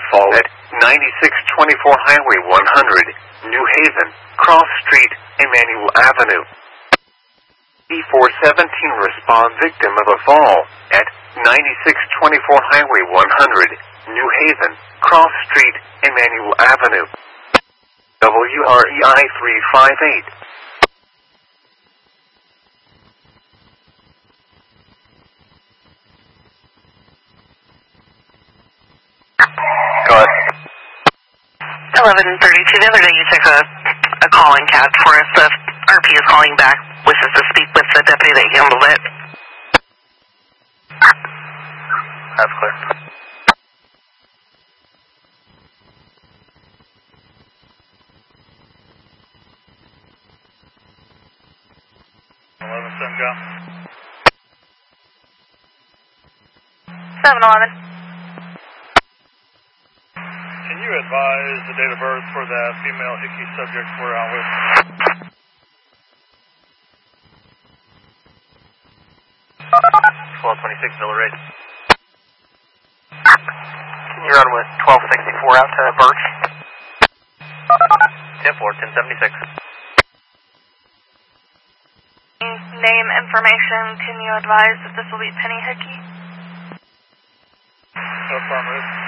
fall at 9624 Highway 100, New Haven, Cross Street, Emmanuel Avenue. E417 respond victim of a fall at 9624 Highway 100, New Haven, Cross Street, Emmanuel Avenue. WREI 358. Go ahead. 11:32. The other day you took a calling cab for us. The RP is calling back. Wishes to speak with the deputy that handled it. That's clear. Go. 7-Eleven. Can you advise the date of birth for that female Hickey subject we're out with? 1226 Villa Ridge. You're on with 1264 out to Birch. 10-4, 1076. Name, information, can you advise if this will be Penny Hickey? Affirmative.